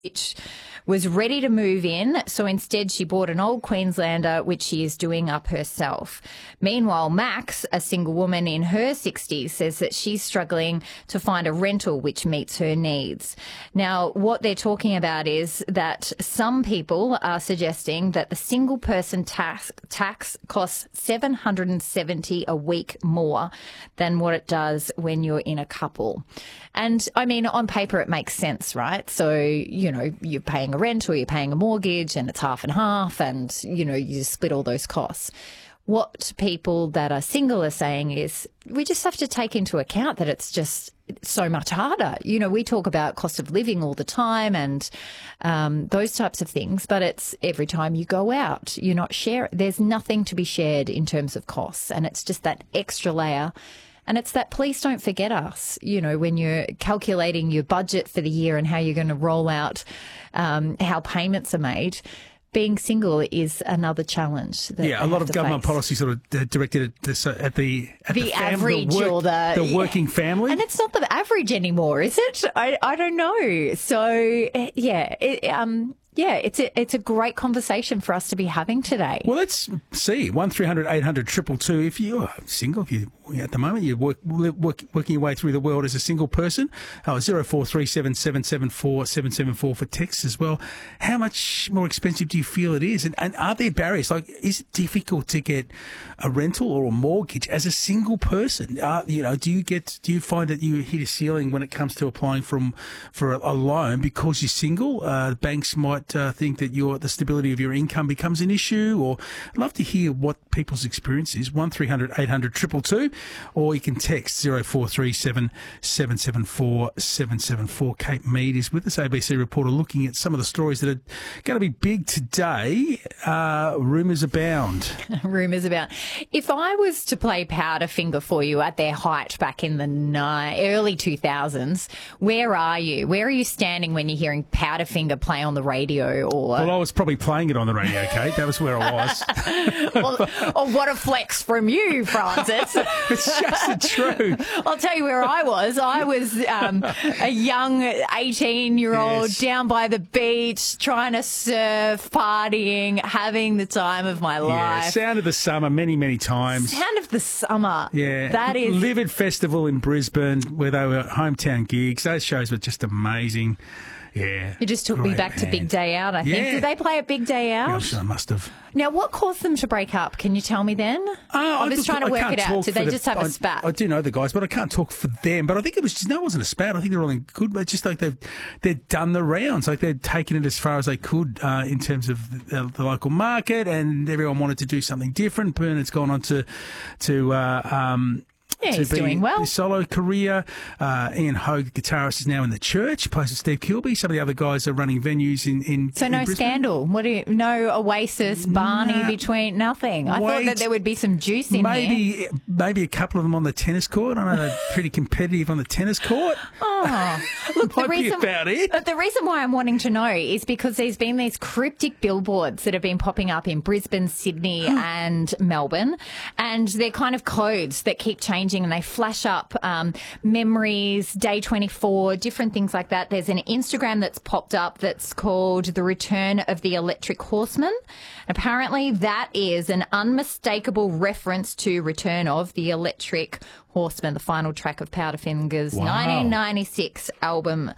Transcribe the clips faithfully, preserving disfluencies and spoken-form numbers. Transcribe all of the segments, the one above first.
which was ready to move in. So instead she bought an old Queenslander, which she is doing up herself. Meanwhile, Max, a single woman in her sixties, says that she's struggling to find a rental which meets her needs. Now, what they're talking about is that some people are suggesting that the single person tax, tax costs seven hundred seventy dollars a week more than what it does when you're in a couple. And I mean, on paper, it makes sense, right? So, you know, you're paying a rent or you're paying a mortgage and it's half and half and, you know, you split all those costs. What people that are single are saying is we just have to take into account that it's just so much harder. You know, we talk about cost of living all the time and um, those types of things, but it's every time you go out, you're not sharing. There's nothing to be shared in terms of costs, and it's just that extra layer. And it's that please don't forget us, you know, when you're calculating your budget for the year and how you're going to roll out um, how payments are made. Being single is another challenge. That yeah, a lot of government face. policy sort of uh, directed at, this, uh, at the at the, the fam- average the work, or the, the working family. And it's not the average anymore, is it? I, I don't know. So, yeah, it, um, yeah, it's a, it's a great conversation for us to be having today. Well, let's see. one three hundred eight hundred two two two. If you're single, if you at the moment you're work, work, working your way through the world as a single person, oh, zero four three seven seven seven four seven seven four for texts as well. How much more expensive do you feel it is? And, and are there barriers? Like, is it difficult to get a rental or a mortgage as a single person? Uh, you know, do you get do you find that you hit a ceiling when it comes to applying from for a, a loan because you're single? Uh, banks might Uh, think that your the stability of your income becomes an issue, or I'd love to hear what people's experience is. one three hundred eight hundred two two two, or you can text zero four three seven seven seven four seven seven four. Kate Mead is with us, A B C reporter, looking at some of the stories that are going to be big today. Uh, rumours abound. Rumours abound. If I was to play Powderfinger for you at their height back in the ni- early two thousands, where are you? Where are you standing when you're hearing Powderfinger play on the radio? Or well, I was probably playing it on the radio, Kate. That was where I was. well, oh, what a flex from you, Francis. It's just the truth. I'll tell you where I was. I was um, a young eighteen-year-old yes. down by the beach, trying to surf, partying, having the time of my life. Yeah, Sound of the Summer many, many times. Sound of the Summer. Yeah. That is... Livid Festival in Brisbane, where they were hometown gigs. Those shows were just amazing. Yeah. It just took me back band. to Big Day Out, I think. Yeah. Did they play at Big Day Out? Yeah, I'm sure they must have. Now, what caused them to break up? Can you tell me then? Uh, I was look, trying to I work can't it out. talk Did for they the- just have a I, spat? I do know the guys, but I can't talk for them. But I think it was just, no, it wasn't a spat. I think they're all in good, but just like they've, they've done the rounds. Like they'd taken it as far as they could uh, in terms of the, the local market, and everyone wanted to do something different. Bernard's gone on to, to, uh, um, Yeah, to he's be doing well. His solo career. Uh, Ian Hogue, the guitarist, is now in the Church. Plays with Steve Kilby. Some of the other guys are running venues in in. So in no Brisbane. Scandal. What do you? No Oasis, Barney Nah. between nothing. I thought Wait. that there would be some juice in Maybe here. maybe a couple of them on the tennis court. I know they're pretty competitive on the tennis court. Oh, look, the Might be reason about it. but the reason why I'm wanting to know is because there's been these cryptic billboards that have been popping up in Brisbane, Sydney, and Melbourne, and they're kind of codes that keep changing, and they flash up um, memories, day twenty-four, different things like that. There's an Instagram that's popped up that's called The Return of the Electric Horseman. Apparently, that is an unmistakable reference to Return of the Electric Horseman, the final track of Powderfinger's Wow. nineteen ninety-six album.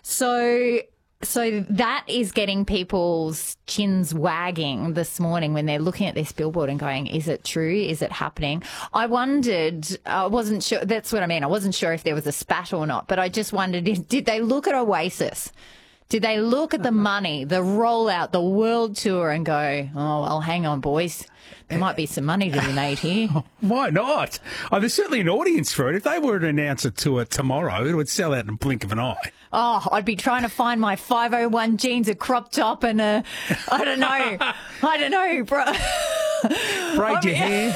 So... So that is getting people's chins wagging this morning when they're looking at this billboard and going, is it true? Is it happening? I wondered, I wasn't sure, that's what I mean. I wasn't sure if there was a spat or not, but I just wondered, if, did they look at Oasis? Did they look at the money, the rollout, the world tour and go, oh, well, hang on, boys. There might be some money to be made here. Why not? Oh, there's certainly an audience for it. If they were to announce a tour tomorrow, it would sell out in a blink of an eye. Oh, I'd be trying to find my five oh one jeans, a crop top and a, I don't know, I don't know, bro. Braid your hair.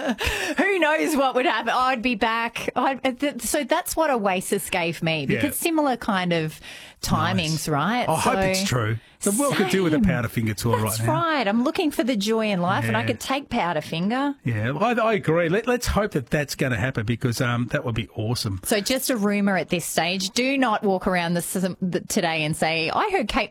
Who knows what would happen? I'd be back. I'd, th- so that's what Oasis gave me, because Yeah. similar kind of timings, Nice. right? I so, hope it's true. The world could do with a Same. Powderfinger tour That's right now. right. I'm looking for the joy in life, and I Yeah. could take Powderfinger. Yeah, I, I agree. Let, let's hope that that's going to happen, because um, that would be awesome. So just a rumour at this stage. Do not walk around this, the, today and say, I heard Kate